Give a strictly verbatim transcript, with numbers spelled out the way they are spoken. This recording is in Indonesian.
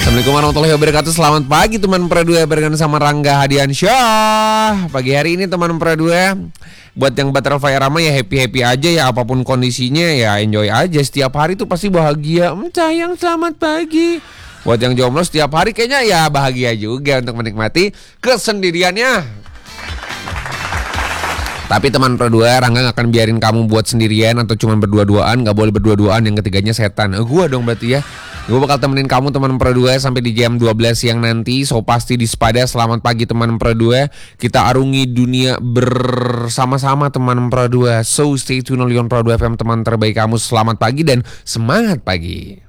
Assalamualaikum warahmatullahi wabarakatuh. Selamat pagi teman Pro dua, barengan sama Rangga Hadiansyah. Pagi hari ini teman Pro dua, buat yang butterfly rama ya happy-happy aja ya, apapun kondisinya ya enjoy aja. Setiap hari tuh pasti bahagia. Hmm, sayang selamat pagi. Buat yang jomblo setiap hari kayaknya ya bahagia juga untuk menikmati kesendiriannya. Tapi teman Pro dua, Rangga gak akan biarin kamu buat sendirian atau cuma berdua-duaan. Gak boleh berdua-duaan, yang ketiganya setan. eh, Gua dong berarti ya. Gue bakal temenin kamu teman Pro dua sampai di jam dua belas siang nanti. So pasti di Sepada. Selamat pagi teman Pro dua. Kita arungi dunia bersama-sama teman Pro dua. So stay tune on Pro dua F M, teman terbaik kamu. Selamat pagi dan semangat pagi.